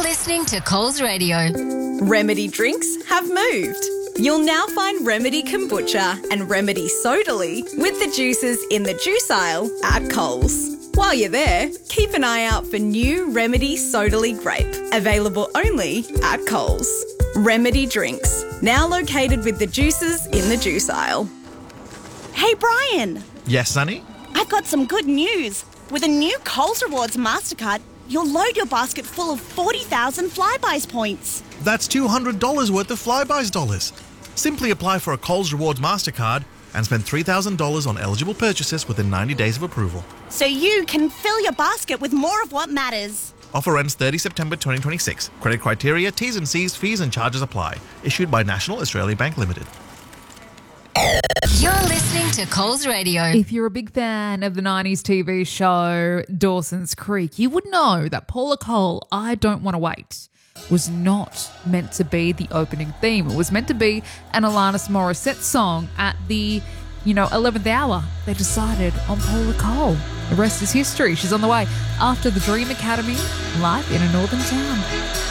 listening to Coles Radio. Remedy drinks have moved. You'll now find Remedy Kombucha and Remedy Sodally with the juices in the juice aisle at Coles. While you're there, keep an eye out for new Remedy Sodally Grape, available only at Coles. Remedy drinks, now located with the juices in the juice aisle. Hey, Brian. Yes, Sonny? I've got some good news. With a new Coles Rewards MasterCard, you'll load your basket full of 40,000 Flybuys points. That's $200 worth of Flybuys dollars. Simply apply for a Coles Rewards MasterCard and spend $3,000 on eligible purchases within 90 days of approval. So you can fill your basket with more of what matters. Offer ends 30 September 2026. Credit criteria, T's and C's, fees and charges apply. Issued by National Australia Bank Limited. You're listening to Coles Radio. If you're a big fan of the 90s TV show Dawson's Creek, you would know that Paula Cole, I Don't Want to Wait, was not meant to be the opening theme. It was meant to be an Alanis Morissette song at the, 11th hour. They decided on Paula Cole. The rest is history. She's on the way after the Dream Academy, live in a northern town.